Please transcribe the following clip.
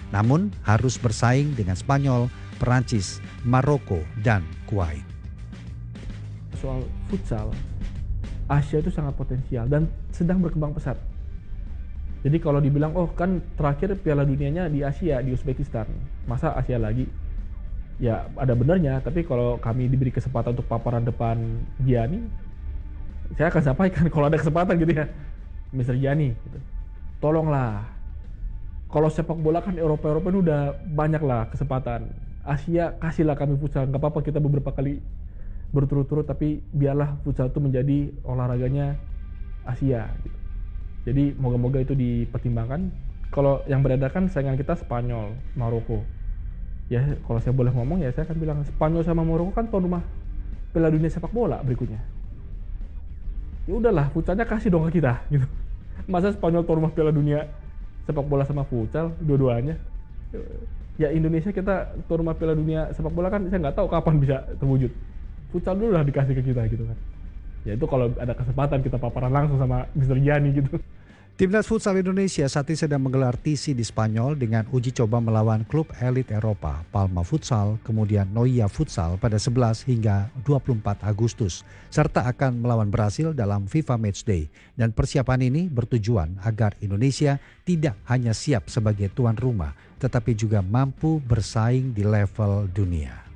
Namun harus bersaing dengan Spanyol, Perancis, Maroko, dan Kuwait. Soal futsal, Asia itu sangat potensial dan sedang berkembang pesat. Jadi kalau dibilang, oh kan terakhir Piala Dunianya di Asia, di Uzbekistan, masa Asia lagi? Ya ada benarnya, tapi kalau kami diberi kesempatan untuk paparan depan Gianni, saya akan sampaikan kalau ada kesempatan gitu ya, Mr. Gianni, gitu. Tolonglah, kalau sepak bola kan Eropa ini udah banyak lah kesempatan. Asia kasihlah kami futsal, nggak apa-apa kita beberapa kali berturut-turut, tapi biarlah futsal itu menjadi olahraganya Asia gitu. Jadi moga-moga itu dipertimbangkan. Kalau yang beredar kan saingan kita Spanyol, Maroko. Ya kalau saya boleh ngomong ya saya akan bilang Spanyol sama Maroko kan tuan rumah Piala Dunia sepak bola berikutnya. Ya udahlah, futsalnya kasih dong ke kita gitu. Masa Spanyol tuan rumah Piala Dunia sepak bola sama futsal dua-duanya? Ya Indonesia kita tuan rumah Piala Dunia sepak bola kan saya nggak tahu kapan bisa terwujud. Futsal dulu lah dikasih ke kita gitu kan. Ya itu kalau ada kesempatan kita paparan langsung sama Mr. Gianni gitu. Timnas Futsal Indonesia saat ini sedang menggelar TC di Spanyol dengan uji coba melawan klub elit Eropa, Palma Futsal, kemudian Noia Futsal pada 11 hingga 24 Agustus, serta akan melawan Brasil dalam FIFA Matchday. Dan persiapan ini bertujuan agar Indonesia tidak hanya siap sebagai tuan rumah, tetapi juga mampu bersaing di level dunia.